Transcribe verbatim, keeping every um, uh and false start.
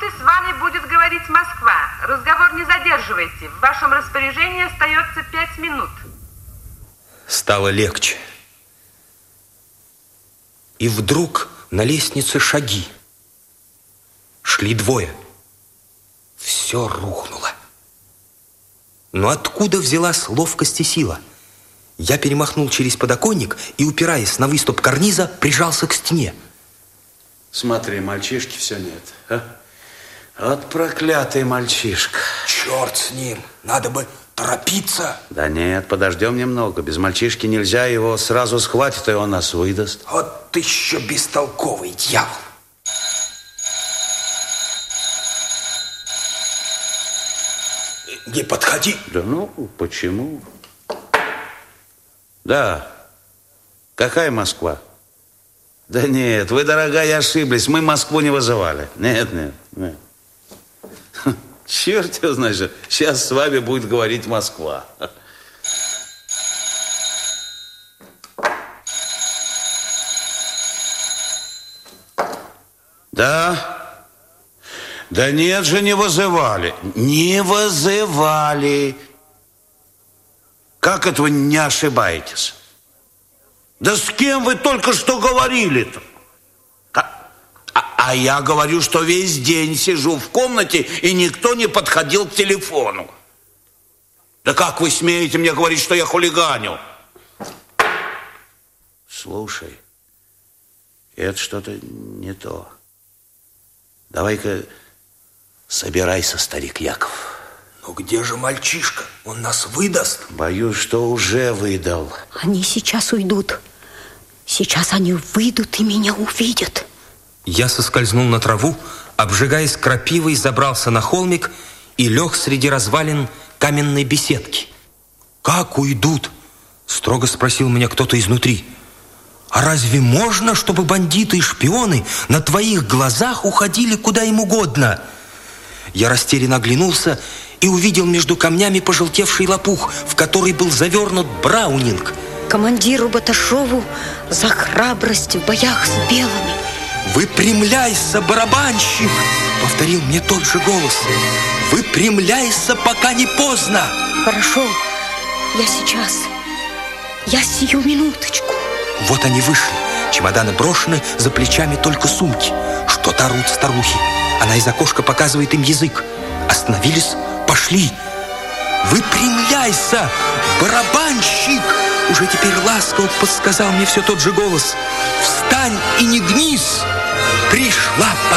Послушайте, с вами будет говорить Москва. Разговор не задерживайте. В вашем распоряжении остается пять минут. Стало легче. И вдруг на лестнице шаги. Шли двое. Все рухнуло. Но откуда взялась ловкость и сила? Я перемахнул через подоконник и, упираясь на выступ карниза, прижался к стене. Смотри, мальчишки все нет. А? Вот проклятый мальчишка. Черт с ним, надо бы торопиться. Да нет, подождем немного. Без мальчишки нельзя, его сразу схватит, и он нас выдаст. Вот ты еще бестолковый дьявол. Не подходи. Да ну, почему? Да. Какая Москва? Да нет, вы, дорогая, ошиблись. Мы Москву не вызывали. Нет, нет, нет. Черт его знает, сейчас с вами будет говорить Москва. Да? Да нет же, не вызывали. Не вызывали. Как это вы не ошибаетесь? Да с кем вы только что говорили-то? А, а, а я говорю, что весь день сижу в комнате, и никто не подходил к телефону. Да как вы смеете мне говорить, что я хулиганю? Слушай, это что-то не то. Давай-ка собирайся, старик Яков. Ну где же мальчишка? Он нас выдаст. Боюсь, что уже выдал. Они сейчас уйдут. Сейчас они выйдут и меня увидят. Я соскользнул на траву, обжигаясь крапивой, забрался на холмик и лег среди развалин каменной беседки. «Как уйдут?» – строго спросил меня кто-то изнутри. «А разве можно, чтобы бандиты и шпионы на твоих глазах уходили куда им угодно?» Я растерянно оглянулся и увидел между камнями пожелтевший лопух, в который был завернут браунинг. Командиру Баташову за храбрость в боях с белыми. «Выпрямляйся, барабанщик!» — повторил мне тот же голос. «Выпрямляйся, пока не поздно!» Хорошо, я сейчас. Я сию минуточку. Вот они вышли. Чемоданы брошены, за плечами только сумки. Что-то орут старухи. Она из окошка показывает им язык. Остановились, пошли. «Выпрямляйся, барабанщик!» Уже теперь ласково подсказал мне все тот же голос. «Встань и не гнись! Пришла пора!»